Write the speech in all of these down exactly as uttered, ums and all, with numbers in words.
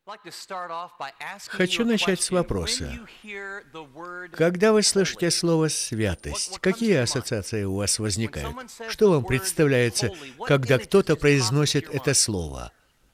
Хочу начать с вопроса. Когда вы слышите слово «святость», какие ассоциации у вас возникают? Что вам представляется, когда кто-то произносит это слово?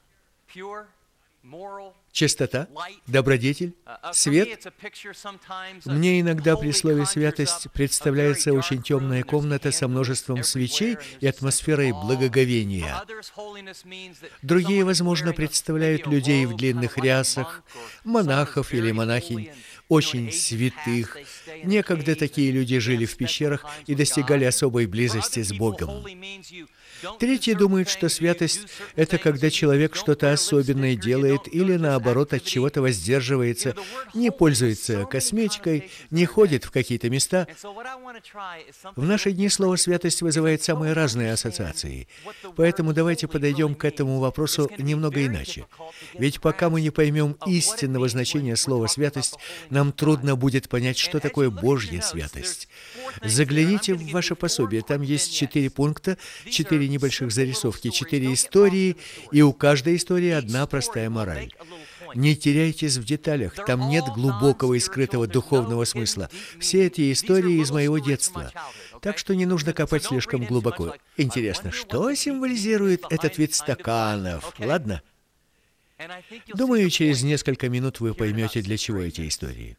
Чистота? Добродетель? Свет? Мне иногда при слове «святость» представляется очень темная комната со множеством свечей и атмосферой благоговения. Другие, возможно, представляют людей в длинных рясах, монахов или монахинь, очень святых. Некогда такие люди жили в пещерах и достигали особой близости с Богом. Третьи думают, что святость – это когда человек что-то особенное делает или, наоборот, от чего-то воздерживается, не пользуется косметикой, не ходит в какие-то места. В наши дни слово «святость» вызывает самые разные ассоциации. Поэтому давайте подойдем к этому вопросу немного иначе. Ведь пока мы не поймем истинного значения слова «святость», нам трудно будет понять, что такое Божья святость. Загляните в ваше пособие, там есть четыре пункта, четыре небольших зарисовки, четыре истории, и у каждой истории одна простая мораль. Не теряйтесь в деталях, там нет глубокого и скрытого духовного смысла. Все эти истории из моего детства, так что не нужно копать слишком глубоко. Интересно, что символизирует этот вид стаканов? Ладно? Думаю, через несколько минут вы поймете, для чего эти истории.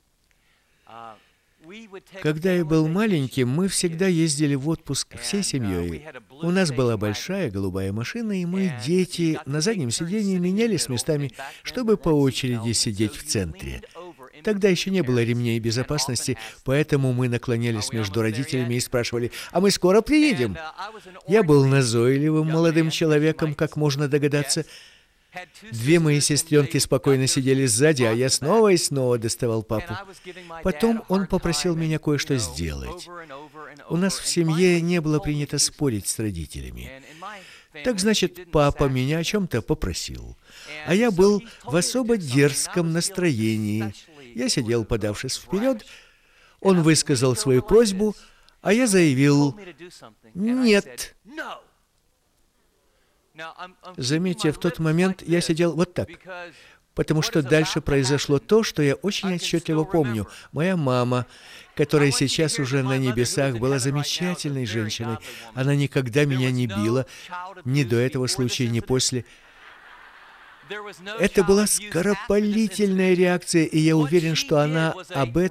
Когда я был маленьким, мы всегда ездили в отпуск всей семьей. У нас была большая голубая машина, и мы, дети, на заднем сиденье менялись местами, чтобы по очереди сидеть в центре. Тогда еще не было ремней безопасности, поэтому мы наклонялись между родителями и спрашивали: «А мы скоро приедем?» Я был назойливым молодым человеком, как можно догадаться. Две мои сестренки спокойно сидели сзади, а я снова и снова доставал папу. Потом он попросил меня кое-что сделать. У нас в семье не было принято спорить с родителями. Так значит, папа меня о чем-то попросил. А я был в особо дерзком настроении. Я сидел, подавшись вперед. Он высказал свою просьбу, а я заявил: «Нет». Заметьте, в тот момент я сидел вот так, потому что дальше произошло то, что я очень отчетливо помню. Моя мама, которая сейчас уже на небесах, была замечательной женщиной. Она никогда меня не била, ни до этого случая, ни после. Это была скоропалительная реакция, и я уверен, что она об этом